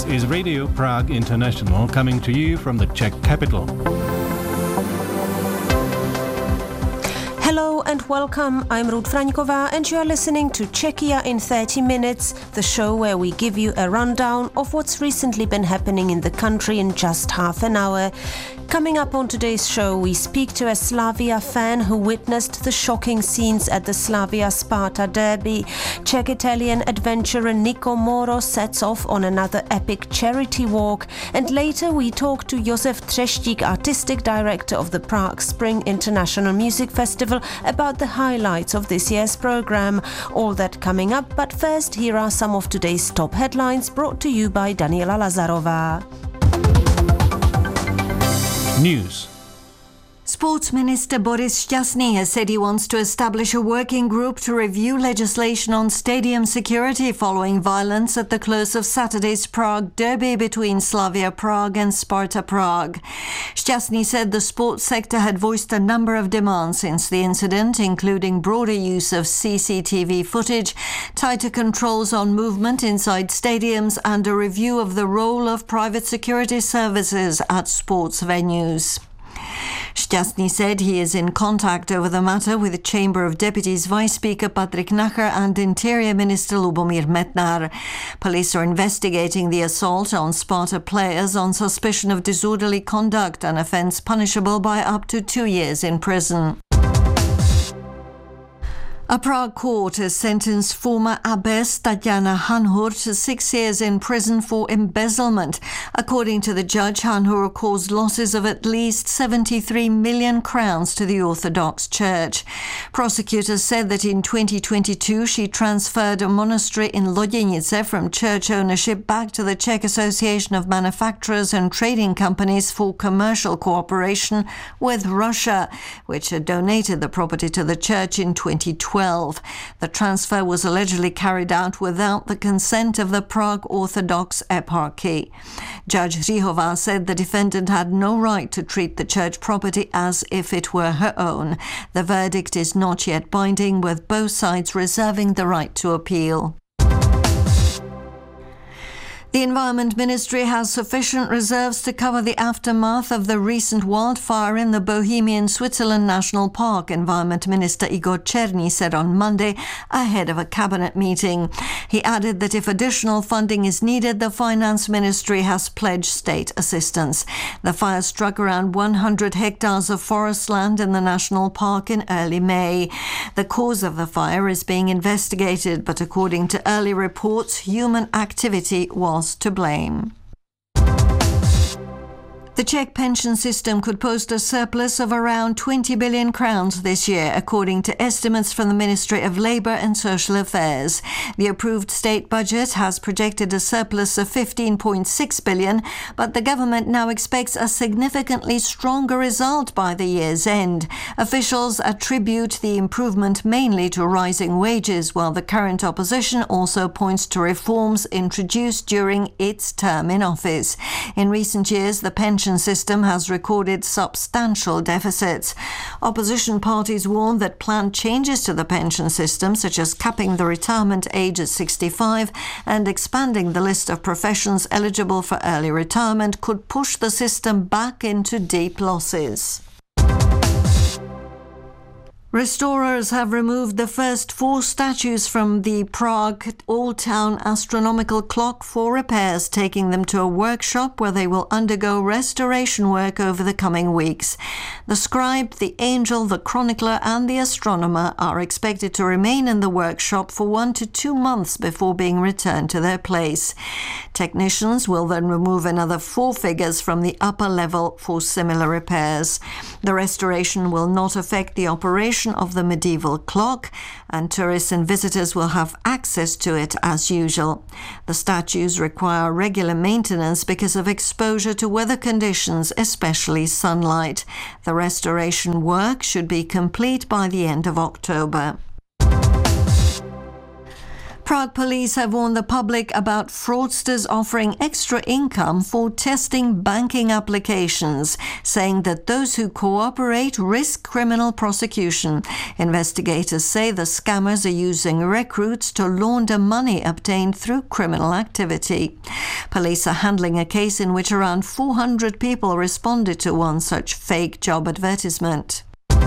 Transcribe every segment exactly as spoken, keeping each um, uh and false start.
This is Radio Prague International, coming to you from the Czech capital. Hello and welcome, I'm Ruth Fraňková and you are listening to Czechia in thirty minutes, the show where we give you a rundown of what's recently been happening in the country in just half an hour. Coming up on today's show, we speak to a Slavia fan who witnessed the shocking scenes at the Slavia-Sparta derby. Czech-Italian adventurer Nico Moro sets off on another epic charity walk. And later we talk to Josef Třeštík, artistic director of the Prague Spring International Music Festival, about the highlights of this year's program. All that coming up, but first here are some of today's top headlines brought to you by Daniela Lazarová. News. Sports Minister Boris Šťastný has said he wants to establish a working group to review legislation on stadium security following violence at the close of Saturday's Prague derby between Slavia Prague and Sparta Prague. Šťastný said the sports sector had voiced a number of demands since the incident, including broader use of C C T V footage, tighter controls on movement inside stadiums, and a review of the role of private security services at sports venues. Šťastný said he is in contact over the matter with the Chamber of Deputies Vice Speaker Patrik Nacher and Interior Minister Lubomír Metnar. Police are investigating the assault on Sparta players on suspicion of disorderly conduct, an offence punishable by up to two years in prison. A Prague court has sentenced former abbess Tatiana Hanhur to six years in prison for embezzlement. According to the judge, Hanhur caused losses of at least seventy-three million crowns to the Orthodox Church. Prosecutors said that in twenty twenty-two she transferred a monastery in Loděnice from church ownership back to the Czech Association of Manufacturers and Trading Companies for commercial cooperation with Russia, which had donated the property to the church in twenty twelve. The transfer was allegedly carried out without the consent of the Prague Orthodox Eparchy. Judge Řihová said the defendant had no right to treat the church property as if it were her own. The verdict is not yet binding, with both sides reserving the right to appeal. The Environment Ministry has sufficient reserves to cover the aftermath of the recent wildfire in the Bohemian Switzerland National Park, Environment Minister Igor Černý said on Monday ahead of a cabinet meeting. He added that if additional funding is needed, the Finance Ministry has pledged state assistance. The fire struck around one hundred hectares of forest land in the national park in early May. The cause of the fire is being investigated, but according to early reports, human activity was to blame. The Czech pension system could post a surplus of around twenty billion crowns this year, according to estimates from the Ministry of Labour and Social Affairs. The approved state budget has projected a surplus of fifteen point six billion, but the government now expects a significantly stronger result by the year's end. Officials attribute the improvement mainly to rising wages, while the current opposition also points to reforms introduced during its term in office. In recent years, the pension system has recorded substantial deficits. Opposition parties warn that planned changes to the pension system, such as capping the retirement age at sixty-five and expanding the list of professions eligible for early retirement, could push the system back into deep losses. Restorers have removed the first four statues from the Prague Old Town astronomical clock for repairs, taking them to a workshop where they will undergo restoration work over the coming weeks. The scribe, the angel, the chronicler and the astronomer are expected to remain in the workshop for one to two months before being returned to their place. Technicians will then remove another four figures from the upper level for similar repairs. The restoration will not affect the operation of the medieval clock, and tourists and visitors will have access to it as usual. The statues require regular maintenance because of exposure to weather conditions, especially sunlight. The restoration work should be complete by the end of October. Prague police have warned the public about fraudsters offering extra income for testing banking applications, saying that those who cooperate risk criminal prosecution. Investigators say the scammers are using recruits to launder money obtained through criminal activity. Police are handling a case in which around four hundred people responded to one such fake job advertisement.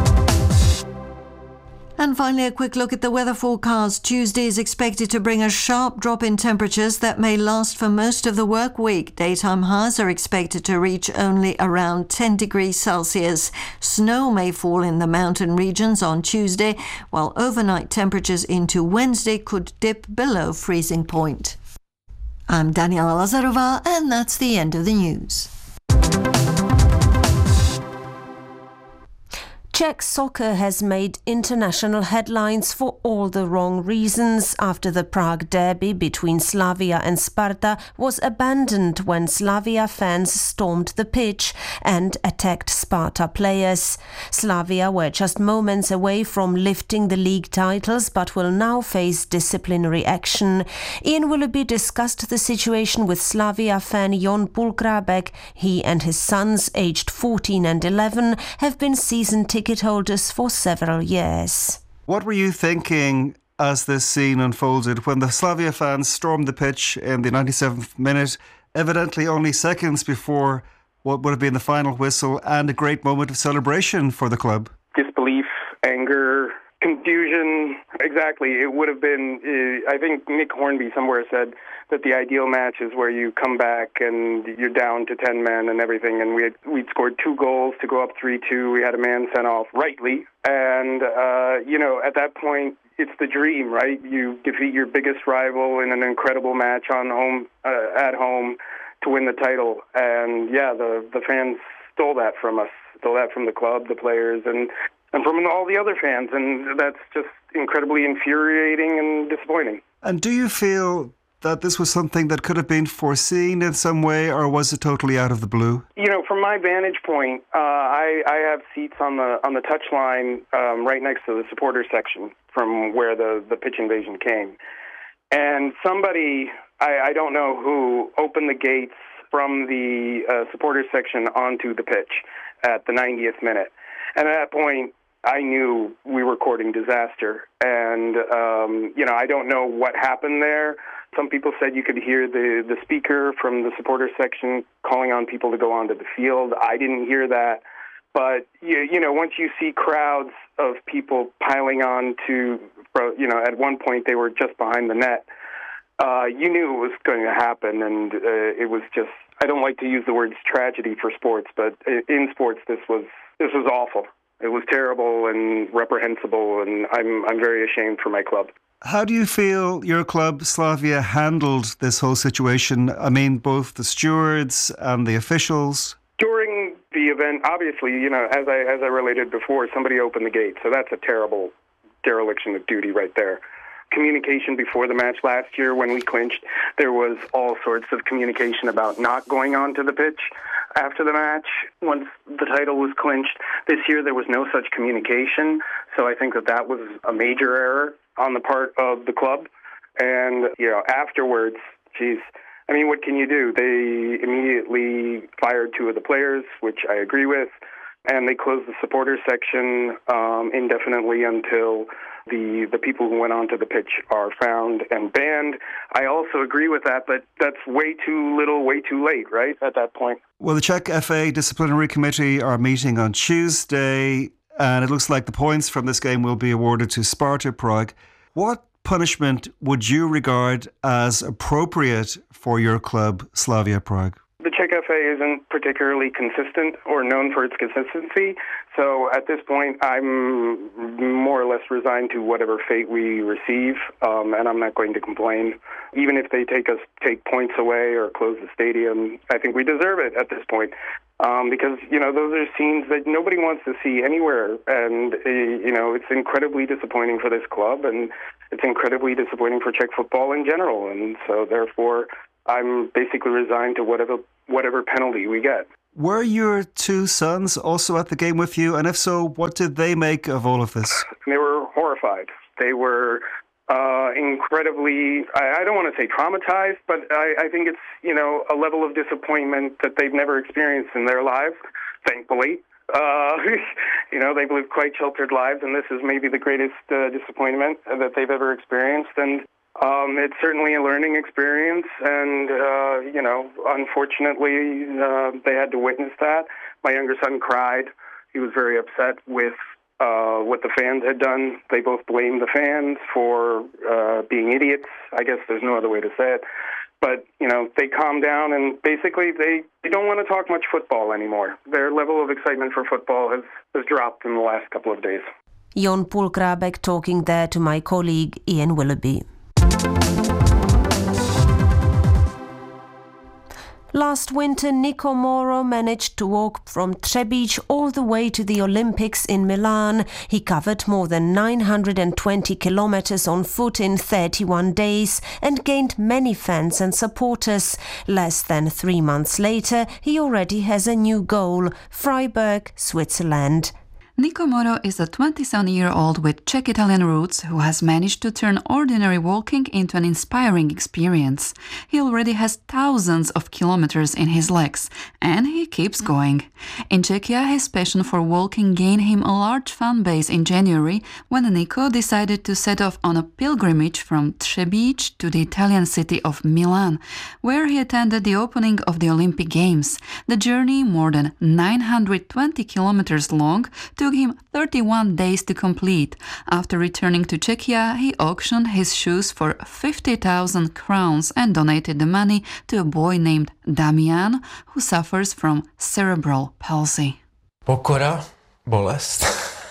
And finally, a quick look at the weather forecast. Tuesday is expected to bring a sharp drop in temperatures that may last for most of the work week. Daytime highs are expected to reach only around ten degrees Celsius. Snow may fall in the mountain regions on Tuesday, while overnight temperatures into Wednesday could dip below freezing point. I'm Daniela Lazarova, and that's the end of the news. Czech soccer has made international headlines for all the wrong reasons after the Prague derby between Slavia and Sparta was abandoned when Slavia fans stormed the pitch and attacked Sparta players. Slavia were just moments away from lifting the league titles but will now face disciplinary action. Ian Willoughby discussed the situation with Slavia fan Jon Pulkrabek. He and his sons, aged fourteen and eleven, have been season ticket ticket holders for several years. What were you thinking as this scene unfolded when the Slavia fans stormed the pitch in the ninety-seventh minute, evidently only seconds before what would have been the final whistle, and a great moment of celebration for the club? Disbelief, anger, confusion. Exactly. It would have been, uh, I think Nick Hornby somewhere said that the ideal match is where you come back and you're down to ten men and everything. And we had, we'd scored two goals to go up three two. We had a man sent off rightly. And, uh, you know, at that point, it's the dream, right? You defeat your biggest rival in an incredible match on home, uh, at home to win the title. And, yeah, the, the fans stole that from us, stole that from the club, the players, and and from all the other fans, and that's just incredibly infuriating and disappointing. And do you feel that this was something that could have been foreseen in some way, or was it totally out of the blue? You know, from my vantage point, uh, I, I have seats on the on the touchline um, right next to the supporter section from where the, the pitch invasion came. And somebody, I, I don't know who, opened the gates from the uh, supporter section onto the pitch at the ninetieth minute. And at that point, I knew we were courting disaster. And, um, you know, I don't know what happened there. Some people said you could hear the, the speaker from the supporter section calling on people to go onto the field. I didn't hear that. But, you, you know, once you see crowds of people piling on to, you know, at one point they were just behind the net, uh, you knew it was going to happen. And uh, it was just, I don't like to use the words tragedy for sports, but in sports this was this was awful. It was terrible and reprehensible, and I'm I'm very ashamed for my club. How do you feel your club, Slavia, handled this whole situation? I mean, both the stewards and the officials? During the event, obviously, you know, as I as I related before, somebody opened the gate, so that's a terrible dereliction of duty right there. Communication before the match last year when we clinched, there was all sorts of communication about not going on to the pitch after the match once the title was clinched. This year there was no such communication, so I think that that was a major error on the part of the club. And, you know, afterwards, geez, I mean, what can you do? They immediately fired two of the players, which I agree with, and they closed the supporters section um, indefinitely until the the people who went onto the pitch are found and banned. I also agree with that, but that's way too little, way too late, right, at that point. Well, the Czech F A Disciplinary Committee are meeting on Tuesday, and it looks like the points from this game will be awarded to Sparta Prague. What punishment would you regard as appropriate for your club, Slavia Prague? The Czech F A isn't particularly consistent or known for its consistency, so at this point I'm more or less resigned to whatever fate we receive, um, and I'm not going to complain. Even if they take us take points away or close the stadium, I think we deserve it at this point, um, because you know those are scenes that nobody wants to see anywhere, and uh, you know it's incredibly disappointing for this club, and it's incredibly disappointing for Czech football in general, and so therefore I'm basically resigned to whatever whatever penalty we get. Were your two sons also at the game with you? And if so, what did they make of all of this? They were horrified. They were uh, incredibly, I, I don't want to say traumatized, but I, I think it's, you know, a level of disappointment that they've never experienced in their lives, thankfully. Uh, you know, they've lived quite sheltered lives, and this is maybe the greatest uh, disappointment that they've ever experienced. And um, it's certainly a learning experience, and, uh, you know, unfortunately, uh, they had to witness that. My younger son cried. He was very upset with uh, what the fans had done. They both blamed the fans for uh, being idiots. I guess there's no other way to say it. But, you know, they calmed down, and basically they, they don't want to talk much football anymore. Their level of excitement for football has, has dropped in the last couple of days. Jon Pulkrabek talking there to my colleague Ian Willoughby. Last winter, Nico Moro managed to walk from Třebíč all the way to the Olympics in Milan. He covered more than nine hundred twenty kilometers on foot in thirty-one days and gained many fans and supporters. Less than three months later, he already has a new goal: Freiburg, Switzerland. Nico Moro is a twenty-seven-year-old with Czech-Italian roots who has managed to turn ordinary walking into an inspiring experience. He already has thousands of kilometers in his legs, and he keeps going. In Czechia, his passion for walking gained him a large fan base in January when Nico decided to set off on a pilgrimage from Třebíč to the Italian city of Milan, where he attended the opening of the Olympic Games. The journey, more than nine hundred twenty kilometers long, took him thirty-one days to complete. After returning to Czechia, he auctioned his shoes for fifty thousand crowns and donated the money to a boy named Damian, who suffers from cerebral palsy. Pokora, bolest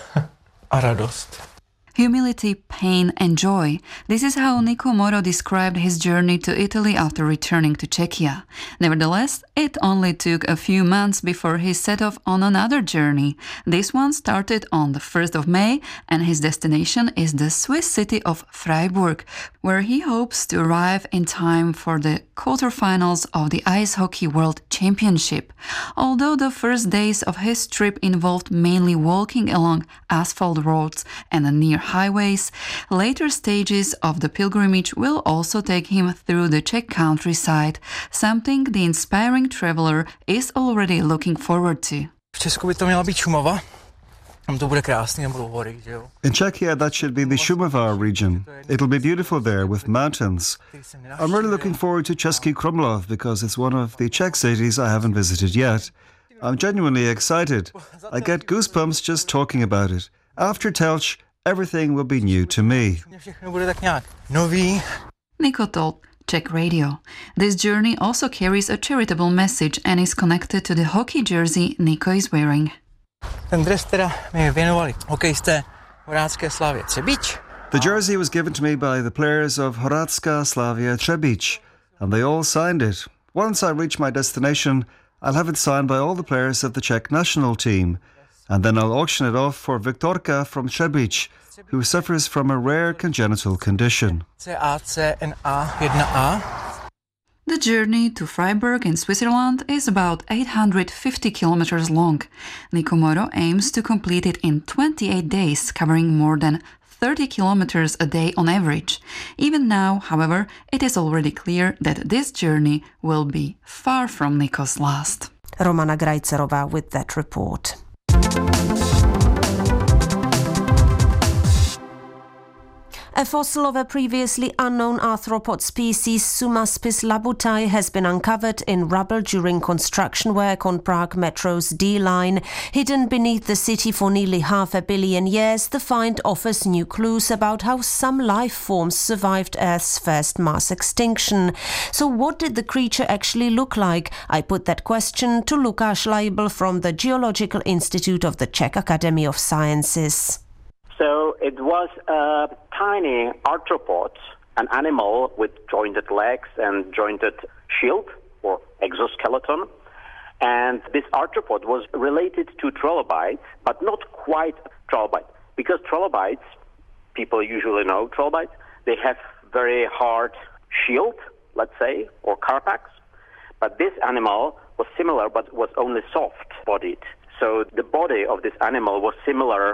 a radost. Humility, pain and joy. This is how Nico Moro described his journey to Italy after returning to Czechia. Nevertheless, it only took a few months before he set off on another journey. This one started on the first of May, and his destination is the Swiss city of Freiburg, where he hopes to arrive in time for the quarterfinals of the Ice Hockey World Championship. Although the first days of his trip involved mainly walking along asphalt roads and near highways, later stages of the pilgrimage will also take him through the Czech countryside, something the inspiring traveler is already looking forward to. V Česku by to měla být Šumava. Tam to bude krásný, tam budou hory, že jo? In Czechia, that should be the Šumava region. It'll be beautiful there with mountains. I'm really looking forward to Český Krumlov because it's one of the Czech cities I haven't visited yet. I'm genuinely excited. I get goosebumps just talking about it. After Telč, everything will be new to me. Nico told Czech Radio. This journey also carries a charitable message and is connected to the hockey jersey Nico is wearing. Ten dres teda mi věnovali hokejisté Horácké Slavie Třebíč. The jersey was given to me by the players of Horácká Slavia Třebíč, and they all signed it. Once I reach my destination, I'll have it signed by all the players of the Czech national team, and then I'll auction it off for Viktorka from Třebíč, who suffers from a rare congenital condition. C A C N A one A. The journey to Freiburg in Switzerland is about eight hundred fifty kilometers long. Nico Moro aims to complete it in twenty-eight days, covering more than thirty kilometers a day on average. Even now, however, it is already clear that this journey will be far from Nico's last. Romana Grajcerova with that report. A fossil of a previously unknown arthropod species, Sumaspis labutai, has been uncovered in rubble during construction work on Prague Metro's D line. Hidden beneath the city for nearly half a billion years, the find offers new clues about how some life forms survived Earth's first mass extinction. So what did the creature actually look like? I put that question to Lukáš Leibl from the Geological Institute of the Czech Academy of Sciences. So it was a tiny arthropod, an animal with jointed legs and jointed shield or exoskeleton. And this arthropod was related to trilobites, but not quite trilobite. Because trilobites, people usually know trilobites, they have very hard shield, let's say, or carapax. But this animal was similar, but was only soft-bodied. So the body of this animal was similar